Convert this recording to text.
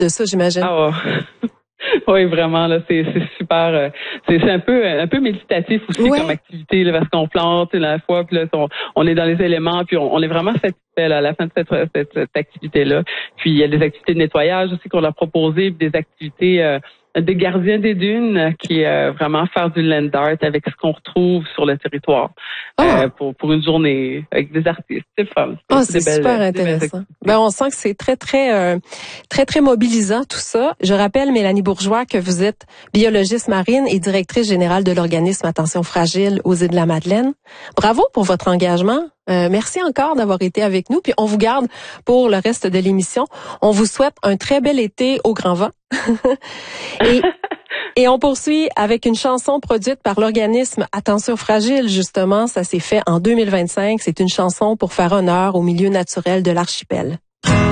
de ça, j'imagine. Ah ouais. Oui, vraiment, là, c'est super. C'est un peu méditatif aussi comme activité, là, parce qu'on plante la fois, puis là, on est dans les éléments, puis on est vraiment satisfait là, à la fin de cette activité-là. Puis il y a des activités de nettoyage aussi qu'on a proposées, puis des activités des gardiens des dunes, qui est vraiment faire du land art avec ce qu'on retrouve sur le territoire pour une journée avec des artistes. C'est fun. C'est super intéressant. On sent que c'est très mobilisant tout ça. Je rappelle, Mélanie Bourgeois, que vous êtes biologiste marine et directrice générale de l'organisme Attention Fragile aux Îles-de-la-Madeleine. Bravo pour votre engagement. Merci encore d'avoir été avec nous. Puis on vous garde pour le reste de l'émission. On vous souhaite un très bel été au grand vent. Et on poursuit avec une chanson produite par l'organisme Attention Fragile, justement. Ça s'est fait en 2025. C'est une chanson pour faire honneur au milieu naturel de l'archipel.